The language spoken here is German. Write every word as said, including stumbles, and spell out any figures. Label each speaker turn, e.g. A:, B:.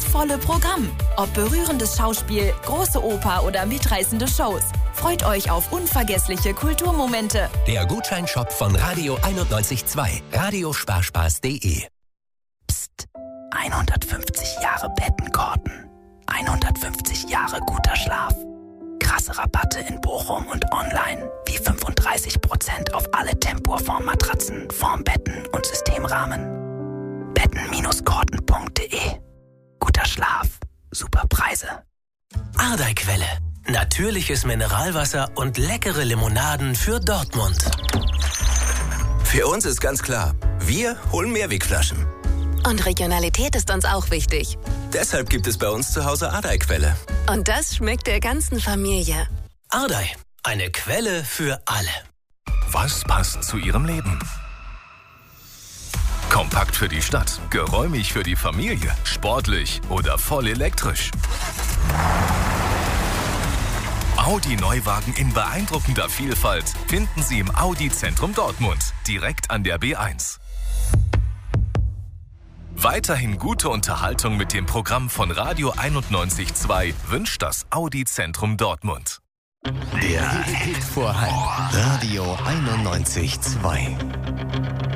A: volle Programm. Ob berührendes Schauspiel, große Oper oder mitreißende Shows. Freut euch auf unvergessliche Kulturmomente.
B: Der Gutscheinshop von Radio einundneunzig Komma zwei. Radiosparspaß punkt de.
C: Psst. hundertfünfzig Jahre Bettenkorten. hundertfünfzig Jahre guter Schlaf. Krasse Rabatte in Bochum und online. Wie fünfunddreißig Prozent auf alle Tempur-Formmatratzen, Formbetten und Systemrahmen. Betten Korten punkt de. Guter Schlaf. Super Preise.
D: Ardeiquelle. Natürliches Mineralwasser und leckere Limonaden für Dortmund.
E: Für uns ist ganz klar, wir holen Mehrwegflaschen.
F: Und Regionalität ist uns auch wichtig.
E: Deshalb gibt es bei uns zu Hause Ardei-Quelle.
F: Und das schmeckt der ganzen Familie.
D: Ardei, eine Quelle für alle.
G: Was passt zu Ihrem Leben? Kompakt für die Stadt, geräumig für die Familie, sportlich oder voll elektrisch. Audi-Neuwagen in beeindruckender Vielfalt finden Sie im Audi-Zentrum Dortmund, direkt an der B eins. Weiterhin gute Unterhaltung mit dem Programm von Radio einundneunzig Komma zwei wünscht das Audi-Zentrum Dortmund.
H: Der Hitvorhang. Radio einundneunzig Komma zwei.